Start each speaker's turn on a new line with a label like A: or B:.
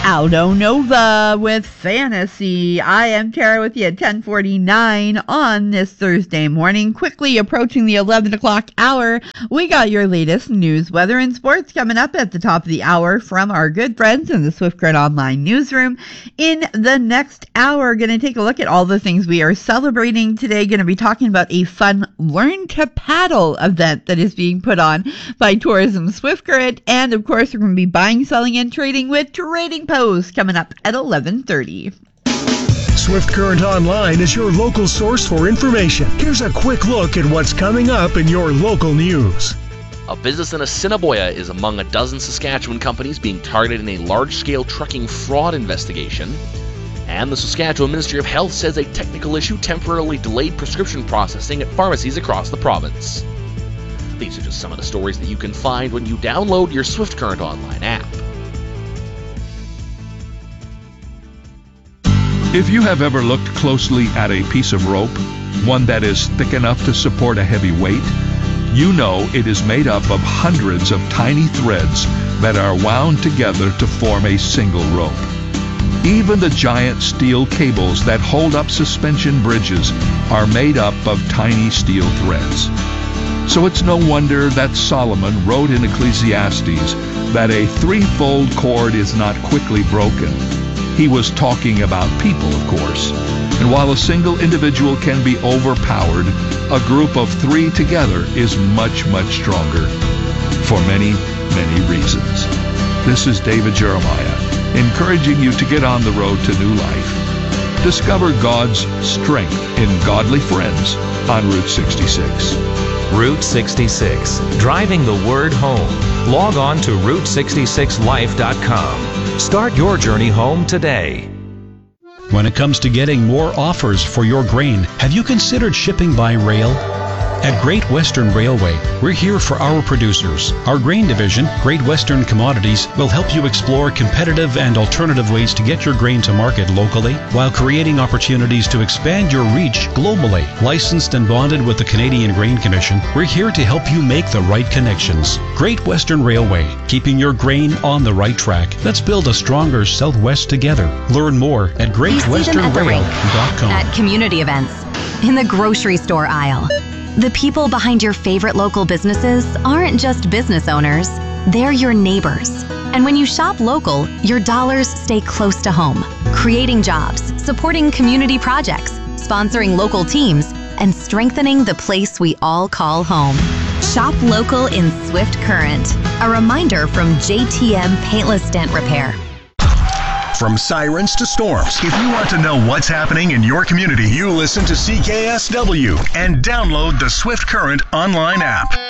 A: Aldo Nova with Fantasy. I am Tara with you at 10:49 on this Thursday morning. Quickly approaching the 11 o'clock hour, we got your latest news, weather, and sports coming up at the top of the hour from our good friends in the Swift Current Online newsroom. In the next hour, going to take a look at all the things we are celebrating today. Going to be talking about a fun Learn to Paddle event that is being put on by Tourism Swift Current. And of course, we're going to be buying, selling, and trading with Trading Post coming up at 11:30.
B: Swift Current Online is your local source for information. Here's a quick look at what's coming up in your local news.
C: A business in Assiniboia is among a dozen Saskatchewan companies being targeted in a large-scale trucking fraud investigation. And the Saskatchewan Ministry of Health says a technical issue temporarily delayed prescription processing at pharmacies across the province. These are just some of the stories that you can find when you download your Swift Current Online app.
D: If you have ever looked closely at a piece of rope, one that is thick enough to support a heavy weight, you know it is made up of hundreds of tiny threads that are wound together to form a single rope. Even the giant steel cables that hold up suspension bridges are made up of tiny steel threads. So it's no wonder that Solomon wrote in Ecclesiastes that a threefold cord is not quickly broken. He was talking about people, of course. And while a single individual can be overpowered, a group of three together is much, much stronger for many, many reasons. This is David Jeremiah, encouraging you to get on the road to new life. Discover God's strength in godly friends on Route 66.
E: Route 66, driving the word home. Log on to Route66Life.com. Start your journey home today.
F: When it comes to getting more offers for your grain, have you considered shipping by rail? At Great Western Railway, we're here for our producers. Our grain division, Great Western Commodities, will help you explore competitive and alternative ways to get your grain to market locally while creating opportunities to expand your reach globally. Licensed and bonded with the Canadian Grain Commission, we're here to help you make the right connections. Great Western Railway, keeping your grain on the right track. Let's build a stronger Southwest together. Learn more at greatwesternrail.com.
G: At community events, in the grocery store aisle. The people behind your favorite local businesses aren't just business owners, they're your neighbors. And when you shop local, your dollars stay close to home, creating jobs, supporting community projects, sponsoring local teams, and strengthening the place we all call home. Shop local in Swift Current. A reminder from JTM Paintless Dent Repair.
B: From sirens to storms, if you want to know what's happening in your community, you listen to CKSW and download the Swift Current Online app.